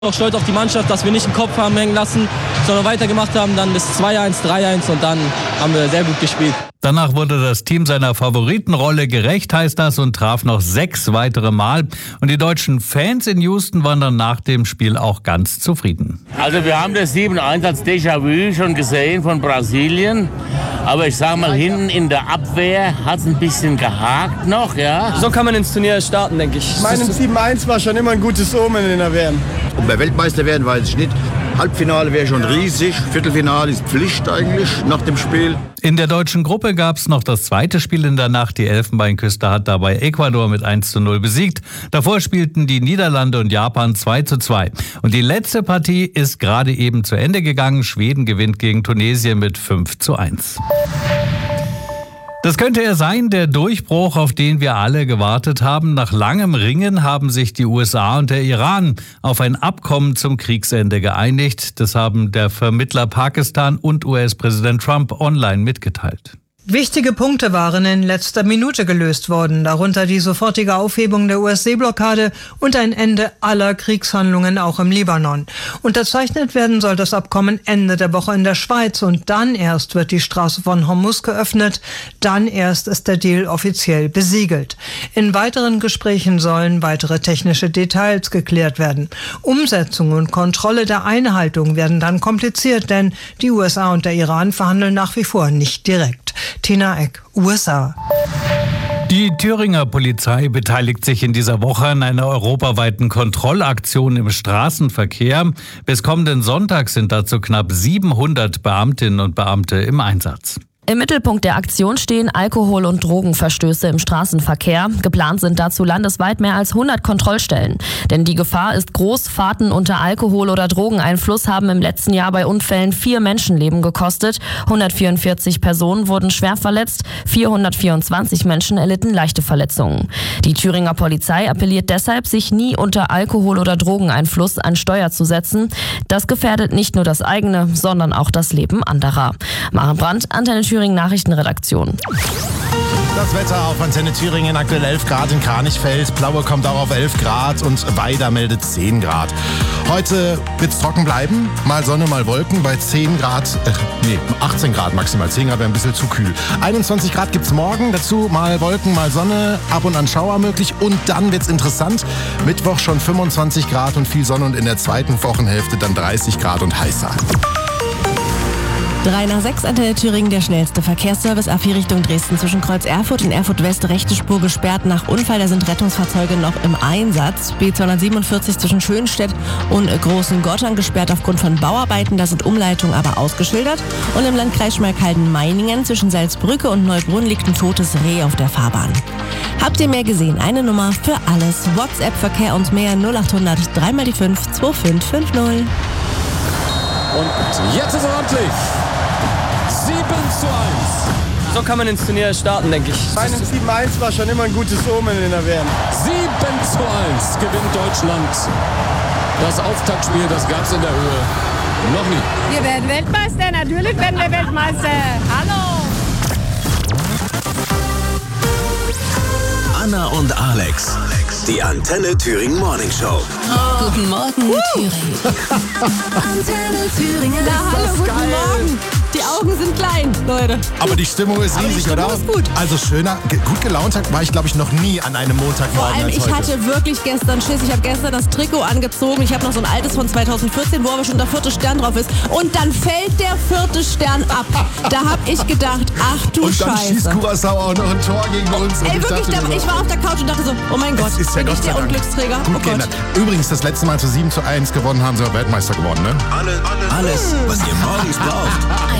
Auch stolz auf die Mannschaft, dass wir nicht den Kopf haben hängen lassen, sondern weitergemacht haben. Dann bis 2-1, 3-1 und dann haben wir sehr gut gespielt. Danach wurde das Team seiner Favoritenrolle gerecht, heißt das, und traf noch 6 weitere Mal. Und die deutschen Fans in Houston waren dann nach dem Spiel auch ganz zufrieden. Also wir haben das 7-1 als Déjà-vu schon gesehen von Brasilien. Aber ich sage mal, hinten in der Abwehr hat es ein bisschen gehakt noch, ja. So kann man ins Turnier starten, denke ich. Ich meine, 7-1 war schon immer ein gutes Omen in der WM. Ob wir Weltmeister werden, weiß ich nicht. Halbfinale wäre schon riesig. Viertelfinale ist Pflicht eigentlich nach dem Spiel. In der deutschen Gruppe gab es noch das zweite Spiel in der Nacht. Die Elfenbeinküste hat dabei Ecuador mit 1:0 besiegt. Davor spielten die Niederlande und Japan 2:2. Und die letzte Partie ist gerade eben zu Ende gegangen. Schweden gewinnt gegen Tunesien mit 5:1. Das könnte er sein, der Durchbruch, auf den wir alle gewartet haben. Nach langem Ringen haben sich die USA und der Iran auf ein Abkommen zum Kriegsende geeinigt. Das haben der Vermittler Pakistan und US-Präsident Trump online mitgeteilt. Wichtige Punkte waren in letzter Minute gelöst worden, darunter die sofortige Aufhebung der US-Seeblockade und ein Ende aller Kriegshandlungen auch im Libanon. Unterzeichnet werden soll das Abkommen Ende der Woche in der Schweiz und dann erst wird die Straße von Hormuz geöffnet, dann erst ist der Deal offiziell besiegelt. In weiteren Gesprächen sollen weitere technische Details geklärt werden. Umsetzung und Kontrolle der Einhaltung werden dann kompliziert, denn die USA und der Iran verhandeln nach wie vor nicht direkt. Tina Eck, USA. Die Thüringer Polizei beteiligt sich in dieser Woche an einer europaweiten Kontrollaktion im Straßenverkehr. Bis kommenden Sonntag sind dazu knapp 700 Beamtinnen und Beamte im Einsatz. Im Mittelpunkt der Aktion stehen Alkohol- und Drogenverstöße im Straßenverkehr. Geplant sind dazu landesweit mehr als 100 Kontrollstellen. Denn die Gefahr ist groß. Fahrten unter Alkohol- oder Drogeneinfluss haben im letzten Jahr bei Unfällen 4 Menschenleben gekostet. 144 Personen wurden schwer verletzt, 424 Menschen erlitten leichte Verletzungen. Die Thüringer Polizei appelliert deshalb, sich nie unter Alkohol- oder Drogeneinfluss an Steuer zu setzen. Das gefährdet nicht nur das eigene, sondern auch das Leben anderer. Maren Brandt, Antenne Thüringen Nachrichtenredaktion. Das Wetter auf Antenne Thüringen, aktuell 11 Grad in Kranichfeld. Plaue kommt auch auf 11 Grad und Weida meldet 10 Grad. Heute wird es trocken bleiben, mal Sonne, mal Wolken bei 18 Grad maximal. 10 Grad wäre ein bisschen zu kühl. 21 Grad gibt's morgen, dazu mal Wolken, mal Sonne, ab und an Schauer möglich. Und dann wird's interessant. Mittwoch schon 25 Grad und viel Sonne und in der zweiten Wochenhälfte dann 30 Grad und heißer. 3 nach 6, Antenne Thüringen, der schnellste Verkehrsservice. A4 Richtung Dresden zwischen Kreuz Erfurt und Erfurt West, rechte Spur gesperrt nach Unfall. Da sind Rettungsfahrzeuge noch im Einsatz. B247 zwischen Schönstedt und Großen Gottern gesperrt aufgrund von Bauarbeiten. Da sind Umleitungen aber ausgeschildert. Und im Landkreis Schmalkalden-Meiningen zwischen Salzbrücke und Neubrunn liegt ein totes Reh auf der Fahrbahn. Habt ihr mehr gesehen? Eine Nummer für alles. WhatsApp, Verkehr und mehr 0800 3 mal die 5 2550. Und jetzt ist er ordentlich. 7:1. So kann man ins Turnier starten, denke ich. Ich meine, 7-1 war schon immer ein gutes Omen in der WM. 7:1 gewinnt Deutschland. Das Auftaktspiel, das gab es in der Höhe noch nie. Wir werden Weltmeister, natürlich werden wir Weltmeister. Hallo! Anna und Alex, die Antenne Thüringen Morning Show. Guten Morgen, Thüringen. Antenne Thüringen. Na, hallo, guten Morgen. Die Augen sind klein, Leute. Aber die Stimmung ist riesig, oder? Ist gut. Also schöner, gut gelaunt war ich, glaube ich, noch nie an einem Montagmorgen. Vor allem, als ich heute. hatte wirklich gestern Schiss. Ich habe gestern das Trikot angezogen. Ich habe noch so ein altes von 2014, wo aber schon der 4. Stern drauf ist. Und dann fällt der 4. Stern ab. Da habe ich gedacht, ach du Und dann Scheiße. schießt Curaçao auch noch ein Tor gegen uns. Ey, wirklich, ich war auf der Couch und dachte so, oh mein Gott, das ist ja bin Gott ich sei der Dank Unglücksträger? gut Oh geändert. Gott. Übrigens, das letzte Mal zu 7:1 gewonnen haben sie auch Weltmeister geworden, ne? Alles, was ihr morgens braucht.